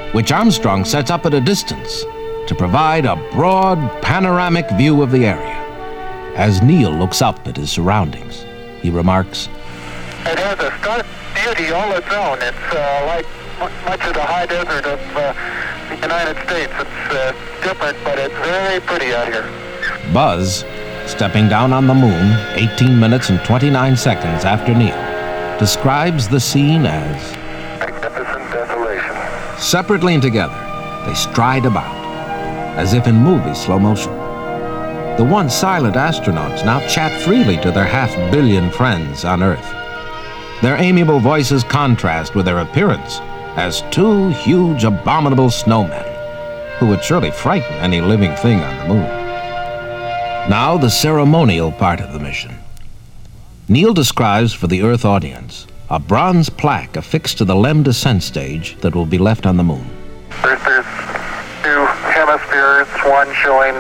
which Armstrong sets up at a distance to provide a broad, panoramic view of the area. As Neil looks up at his surroundings, he remarks, "It has a stark beauty all its own. It's like much of the high desert of the United States. It's different, but it's very pretty out here." Buzz, stepping down on the moon 18 minutes and 29 seconds after Neil, describes the scene as magnificent desolation. Separately and together, they stride about, as if in movie slow motion. The once silent astronauts now chat freely to their half-billion friends on Earth. Their amiable voices contrast with their appearance as two huge, abominable snowmen, who would surely frighten any living thing on the moon. Now the ceremonial part of the mission. Neil describes for the Earth audience a bronze plaque affixed to the LEM descent stage that will be left on the moon. There's two hemispheres, one showing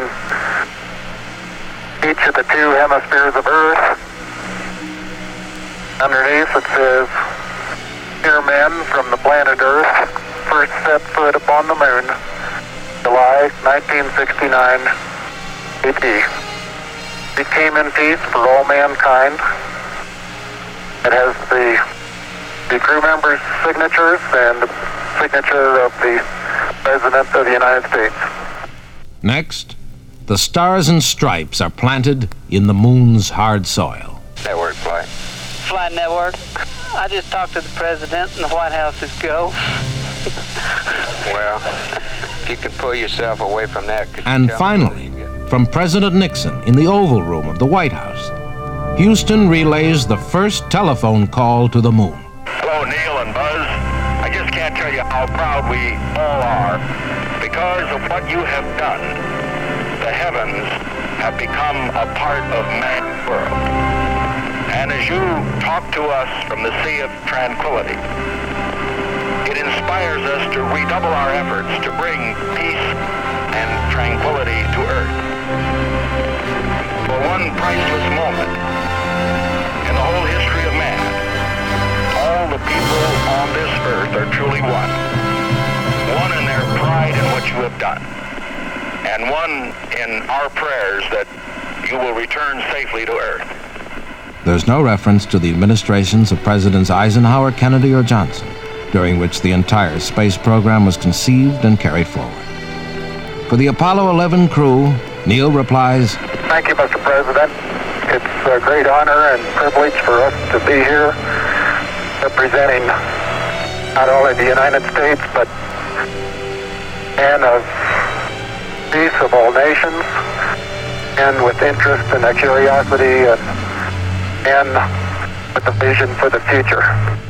each of the two hemispheres of Earth. Underneath it says, "Here men from the planet Earth first set foot upon the moon, July 1969 AD. It came in peace for all mankind." It has the crew members' signatures and the signature of the President of the United States. Next, the stars and stripes are planted in the moon's hard soil. Network flight. Flight network. I just talked to the President and the White House is go. Well, if you could pull yourself away from that. And finally, from President Nixon in the Oval Room of the White House, Houston relays the first telephone call to the moon. "Hello, Neil and Buzz. I just can't tell you how proud we all are. Because of what you have done, the heavens have become a part of man's world. And as you talk to us from the Sea of Tranquility, it inspires us to redouble our efforts to bring peace and tranquility to Earth. For one priceless moment in the whole history of man, all the people on this Earth are truly one. One in their pride in what you have done, and one in our prayers that you will return safely to Earth." There's no reference to the administrations of Presidents Eisenhower, Kennedy, or Johnson, during which the entire space program was conceived and carried forward. For the Apollo 11 crew, Neil replies, "Thank you, Mr. President. It's a great honor and privilege for us to be here representing not only the United States, but man of peace of all nations, and with interest and a curiosity and with a vision for the future."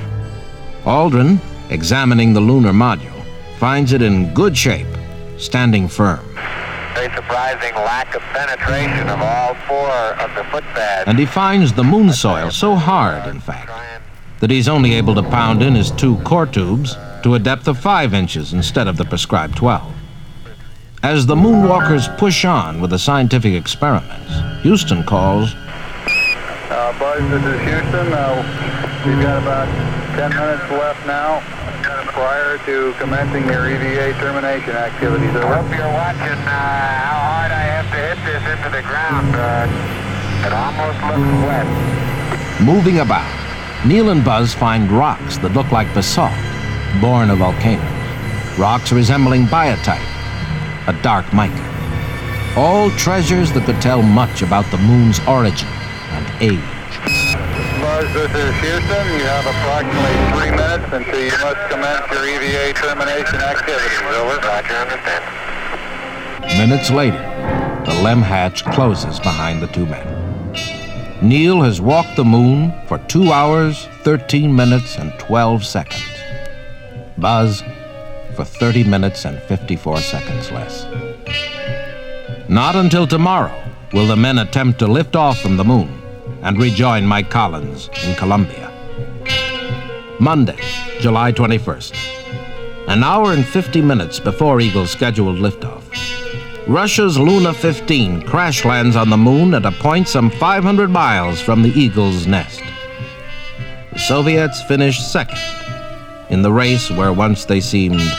Aldrin, examining the lunar module, finds it in good shape, standing firm. Very surprising lack of penetration of all four of the footpads. And he finds the moon soil so hard, in fact, that he's only able to pound in his 2 core tubes to a depth of 5 inches instead of the prescribed 12. As the moonwalkers push on with the scientific experiments, Houston calls, Buzz, this is Houston. We've got about 10 minutes left now prior to commencing your EVA termination activities. I hope you're watching how hard I have to hit this into the ground. It almost looks wet. Moving about, Neil and Buzz find rocks that look like basalt, born of volcanoes. Rocks resembling biotite, a dark mica. All treasures that could tell much about the moon's origin and age. Buzz, this is Houston. You have approximately 3 minutes until you must commence your EVA termination activities. Over. Roger, understand. Minutes later, the LEM hatch closes behind the 2 men. Neil has walked the moon for 2 hours, 13 minutes, and 12 seconds. Buzz for 30 minutes and 54 seconds less. Not until tomorrow will the men attempt to lift off from the moon and rejoin Mike Collins in Columbia. Monday, July 21st. An hour and 50 minutes before Eagle's scheduled liftoff, Russia's Luna 15 crash lands on the moon at a point some 500 miles from the Eagle's nest. The Soviets finished second in the race where once they seemed